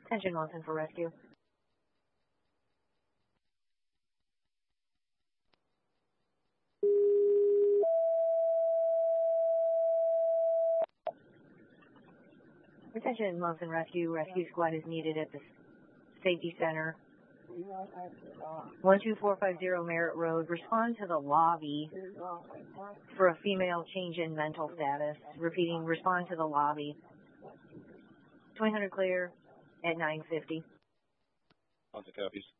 Attention Wilson for rescue. Attention Wilson Rescue. Rescue squad is needed at the safety center. 12450 Merritt Road. Respond to the lobby for a female change in mental status. Repeating, respond to the lobby. 2000 clear at 950. Lots of copies.